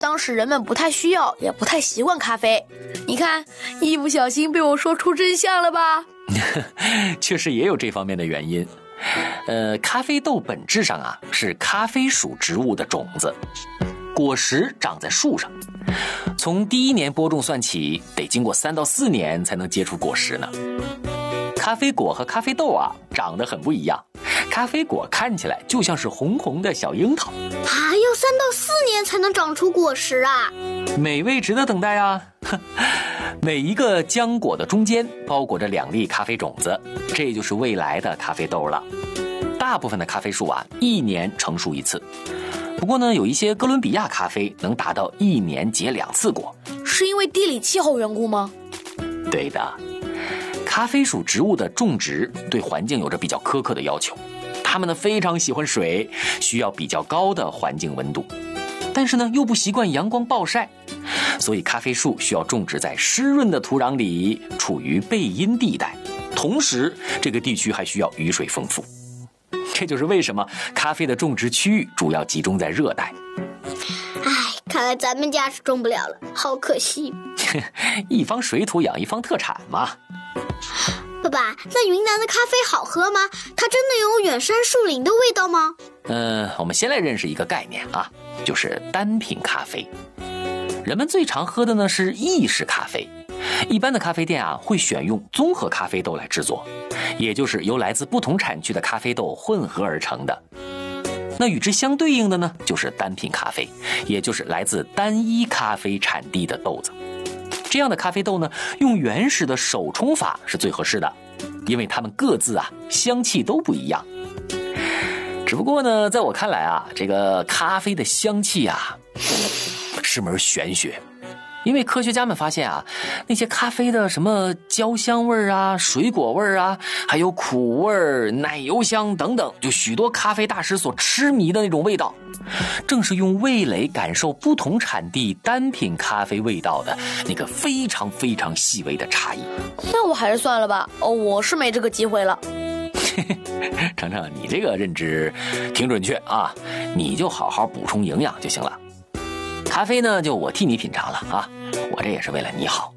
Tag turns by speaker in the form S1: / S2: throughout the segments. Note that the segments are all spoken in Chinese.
S1: 当时人们不太需要，也不太习惯咖啡。你看，一不小心被我说出真相了吧？
S2: 确实也有这方面的原因。咖啡豆本质上啊是咖啡属植物的种子，果实长在树上，从第一年播种算起，得经过3到4年才能结出果实呢。咖啡果和咖啡豆啊长得很不一样，咖啡果看起来就像是红红的小樱桃，
S3: 要3到4年才能长出果实啊！
S2: 美味值得等待啊！每一个浆果的中间包裹着2粒咖啡种子，这就是未来的咖啡豆了。大部分的咖啡树啊，1年成熟1次。不过呢，有一些哥伦比亚咖啡能达到1年结2次果。
S1: 是因为地理气候缘故吗？
S2: 对的，咖啡属植物的种植对环境有着比较苛刻的要求，它们呢非常喜欢水，需要比较高的环境温度，但是呢又不习惯阳光暴晒，所以咖啡树需要种植在湿润的土壤里，处于背阴地带，同时这个地区还需要雨水丰富。这就是为什么咖啡的种植区域主要集中在热带。
S3: 看来咱们家是种不了了，好可惜。
S2: 一方水土养一方特产嘛。
S3: 爸爸，那云南的咖啡好喝吗？它真的有远山树林的味道吗？
S2: 我们先来认识一个概念啊，就是单品咖啡。人们最常喝的呢是意式咖啡，一般的咖啡店啊会选用综合咖啡豆来制作，也就是由来自不同产区的咖啡豆混合而成的。那与之相对应的呢就是单品咖啡，也就是来自单一咖啡产地的豆子。这样的咖啡豆呢，用原始的手冲法是最合适的，因为它们各自啊香气都不一样。只不过呢，在我看来啊，这个咖啡的香气啊是门玄学。因为科学家们发现啊，那些咖啡的什么焦香味啊、水果味啊，还有苦味、奶油香等等，就许多咖啡大师所痴迷的那种味道，正是用味蕾感受不同产地单品咖啡味道的那个非常非常细微的差异。
S1: 那我还是算了吧，我是没这个机会了。
S2: 程程，你这个认知挺准确啊，你就好好补充营养就行了。咖啡呢，就我替你品尝了啊，我这也是为了你好。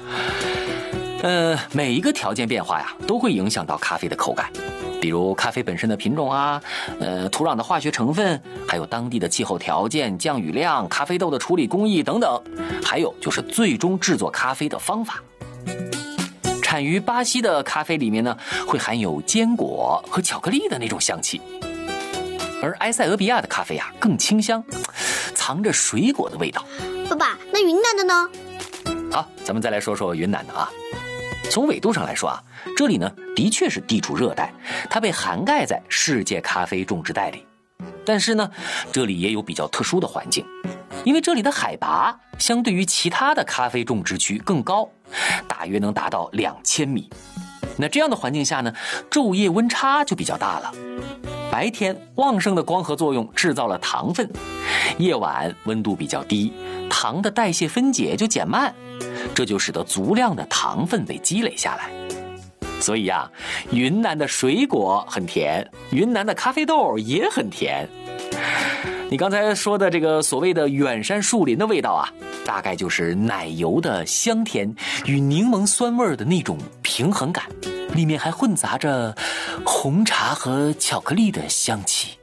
S2: 每一个条件变化呀，都会影响到咖啡的口感，比如咖啡本身的品种啊，土壤的化学成分，还有当地的气候条件、降雨量、咖啡豆的处理工艺等等，还有就是最终制作咖啡的方法。产于巴西的咖啡里面呢，会含有坚果和巧克力的那种香气，而埃塞俄比亚的咖啡啊更清香，藏着水果的味道。
S3: 爸爸，那云南的呢？
S2: 好，咱们再来说说云南的啊。从纬度上来说啊，这里呢的确是地处热带，它被涵盖在世界咖啡种植带里。但是呢，这里也有比较特殊的环境，因为这里的海拔相对于其他的咖啡种植区更高，大约能达到2000米。那这样的环境下呢，昼夜温差就比较大了。白天旺盛的光合作用制造了糖分，夜晚温度比较低，糖的代谢分解就减慢，这就使得足量的糖分被积累下来。所以啊，云南的水果很甜，云南的咖啡豆也很甜。你刚才说的这个所谓的远山树林的味道啊，大概就是奶油的香甜与柠檬酸味的那种平衡感，里面还混杂着红茶和巧克力的香气。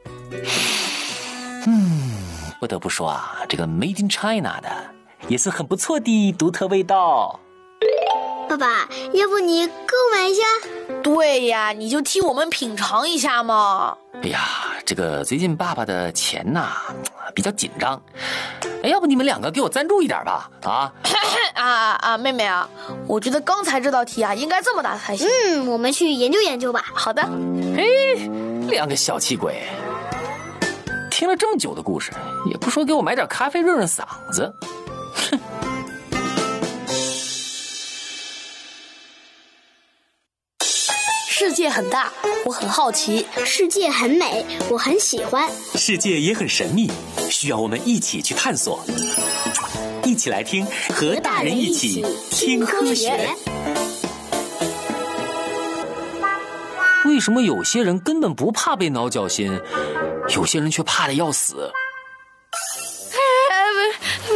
S2: 不得不说啊，这个 Made in China 的也是很不错的独特味道。
S3: 爸爸，要不你购买一下？
S1: 对呀，你就替我们品尝一下嘛。
S2: 哎呀，这个最近爸爸的钱呐比较紧张，要不你们2个给我赞助一点吧？
S1: 妹妹啊，我觉得刚才这道题啊应该这么答才行。
S3: 我们去研究研究吧。
S1: 好的。
S2: 2个小气鬼，听了这么久的故事，也不说给我买点咖啡润润嗓子。哼。
S1: 世界很大，我很好奇；
S3: 世界很美，我很喜欢；
S2: 世界也很神秘，需要我们一起去探索。一起来听，和大人一起听科学。为什么有些人根本不怕被挠脚心，有些人却怕得要死？